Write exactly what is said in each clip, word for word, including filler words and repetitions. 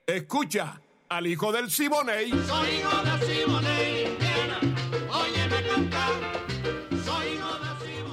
Escucha al hijo del Siboney. Soy hijo del Siboney, Diana, óyeme cantar. Soy hijo del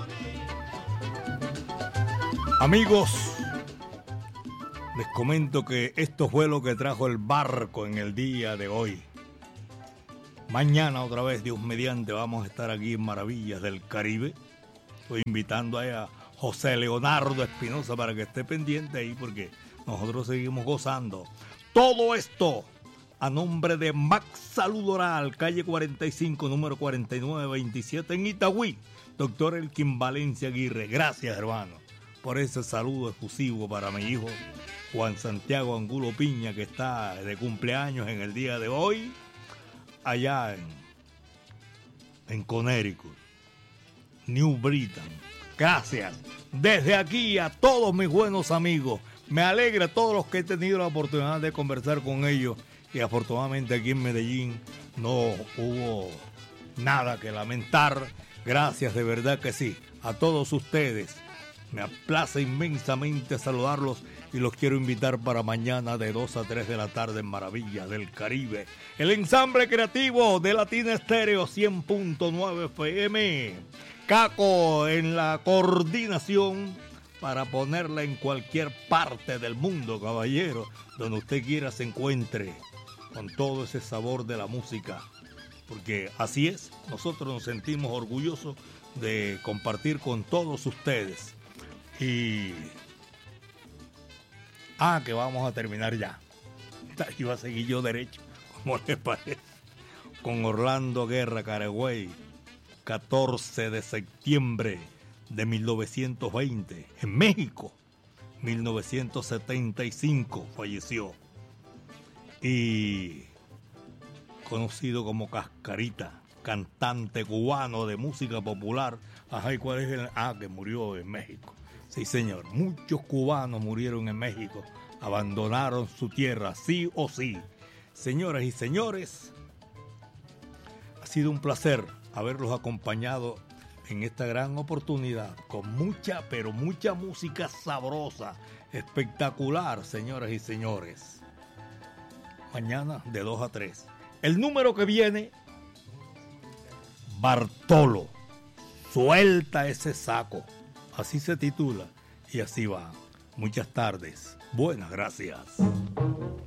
Siboney. Amigos, les comento que esto fue lo que trajo el barco en el día de hoy. Mañana otra vez, Dios mediante, vamos a estar aquí en Maravillas del Caribe. Estoy invitando a José Leonardo Espinosa para que esté pendiente ahí porque nosotros seguimos gozando. Todo esto a nombre de Max Salud Oral, calle cuarenta y cinco, número cuarenta y nueve veintisiete en Itagüí. Doctor Elkin Valencia Aguirre, gracias hermano por ese saludo efusivo para mi hijo Juan Santiago Angulo Piña, que está de cumpleaños en el día de hoy allá en, en Connecticut, New Britain. Gracias desde aquí a todos mis buenos amigos. Me alegra a todos los que he tenido la oportunidad de conversar con ellos, y afortunadamente aquí en Medellín no hubo nada que lamentar. Gracias, de verdad que sí, a todos ustedes. Me aplace inmensamente saludarlos y los quiero invitar para mañana de dos a tres de la tarde en Maravillas del Caribe. El ensamble creativo de Latina Estéreo cien punto nueve F M. Caco en la coordinación para ponerla en cualquier parte del mundo, caballero, donde usted quiera se encuentre, con todo ese sabor de la música. Porque así es, nosotros nos sentimos orgullosos de compartir con todos ustedes. Y... Ah, que vamos a terminar ya. Iba a seguir yo derecho, como les parece. Con Orlando Guerra Caragüey, catorce de septiembre de mil novecientos veinte, en México. mil novecientos setenta y cinco falleció. Y conocido como Cascarita, cantante cubano de música popular. Ajá, ¿y cuál es el...? Ah, que murió en México. Sí, señor. Muchos cubanos murieron en México. Abandonaron su tierra, sí o sí. Señoras y señores, ha sido un placer haberlos acompañado en esta gran oportunidad, con mucha, pero mucha música sabrosa, espectacular, señoras y señores. Mañana de dos a tres. El número que viene, Bartolo, suelta ese saco. Así se titula y así va. Muchas tardes. Buenas gracias.